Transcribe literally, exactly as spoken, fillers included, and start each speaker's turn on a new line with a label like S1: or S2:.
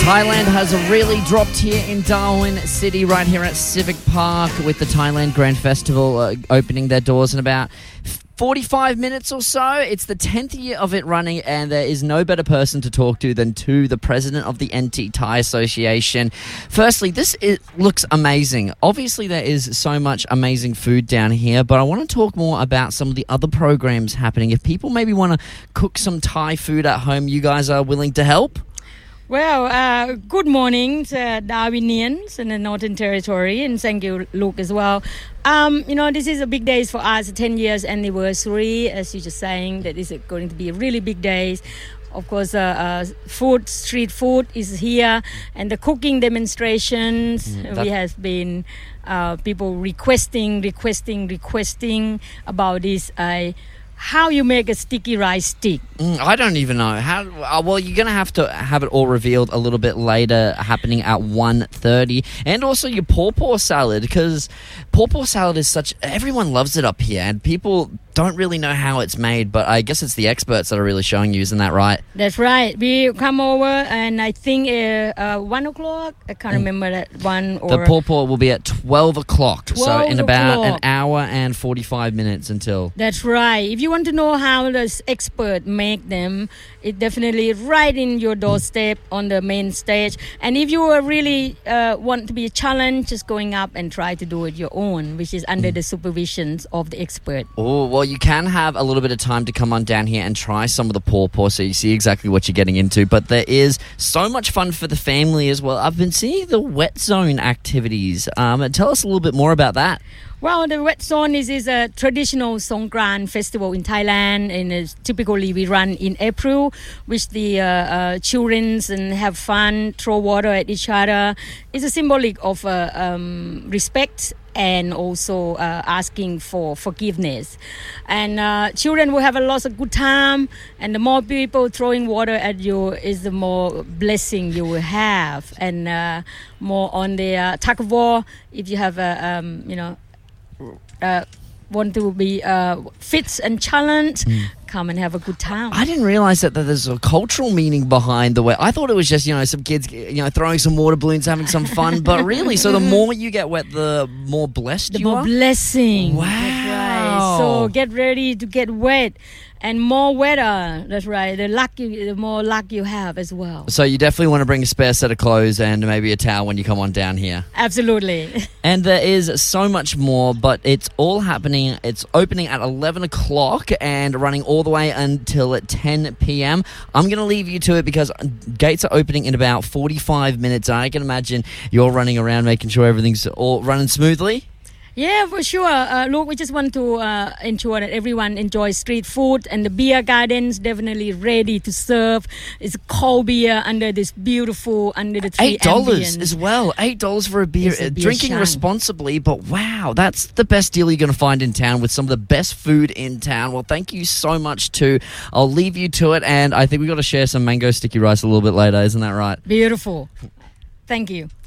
S1: Thailand has really dropped here in Darwin City, right here at Civic Park, with the Thailand Grand Festival uh, opening their doors in about forty-five minutes or so. It's the tenth year of it running, and there is no better person to talk to than to the president of the N T Thai Association. Firstly, this is, looks amazing. Obviously, there is so much amazing food down here, but I want to talk more about some of the other programs happening. If people maybe want to cook some Thai food at home, you guys are willing to help?
S2: Well, uh, good morning to Darwinians in the Northern Territory, and thank you, Luke, as well. Um, you know, this is a big day for us, ten years anniversary, as you're just saying, that is going to be a really big day. Of course, uh, uh, food, street food is here, and the cooking demonstrations, mm, we have been, uh, people requesting, requesting, requesting about this, uh, how you make a sticky rice stick.
S1: Mm, I don't even know. How. Uh, well, you're going to have to have it all revealed a little bit later, happening at one thirty. And also your pawpaw salad, because pawpaw salad is such... Everyone loves it up here, and people don't really know how it's made, but I guess it's the experts that are really showing you, isn't that right?
S2: That's right. We come over, and I think uh, uh, one o'clock, I can't mm. remember that one. Or
S1: the pawpaw will be at twelve o'clock,
S2: twelve
S1: so in about
S2: o'clock.
S1: an hour and forty-five minutes until...
S2: That's right. If you want to know how the expert make them, it definitely right in your doorstep on the main stage. And if you are really uh, want to be a challenge, just going up and try to do it your own, which is under mm. the supervision of the expert.
S1: Oh, well, you can have a little bit of time to come on down here and try some of the pawpaw, so you see exactly what you're getting into. But there is so much fun for the family as well. I've been seeing the wet zone activities. Um, tell us a little bit more about that.
S2: Well, the Wet Zone is, is a traditional Songkran festival in Thailand, and it's typically we run in April, which the uh, uh, children and have fun, throw water at each other. It's a symbolic of uh, um, respect and also uh, asking for forgiveness. And uh, children will have a lot of good time, and the more people throwing water at you is the more blessing you will have. And uh, more on the uh, tug of war, if you have a, um, you know, Uh, want to be uh, fit and challenged, mm. come and have a good time.
S1: I didn't realize that, that there's a cultural meaning behind the way. I thought it was just, you know, some kids, you know, throwing some water balloons, having some fun. But really, so the more you get wet, the more blessed
S2: the
S1: you
S2: more
S1: are?
S2: blessing.
S1: Wow.
S2: That's right. So get ready to get wet. And more weather, that's right. The luck, you, the more luck you have as well.
S1: So you definitely want to bring a spare set of clothes and maybe a towel when you come on down here.
S2: Absolutely.
S1: And there is so much more, but it's all happening. It's opening at eleven o'clock and running all the way until at ten p.m. I'm going to leave you to it because gates are opening in about forty-five minutes. I can imagine you're running around making sure everything's all running smoothly.
S2: Yeah, for sure. Uh, look, we just want to uh, ensure that everyone enjoys street food, and the beer gardens definitely ready to serve. It's cold beer under this beautiful, under the tree
S1: Eight dollars
S2: ambience.
S1: as well. Eight dollars for a beer.
S2: A beer
S1: Drinking
S2: shine.
S1: responsibly, but wow, that's the best deal you're going to find in town with some of the best food in town. Well, thank you so much too. I'll leave you to it, and I think we've got to share some mango sticky rice a little bit later. Isn't that right?
S2: Beautiful. Thank you.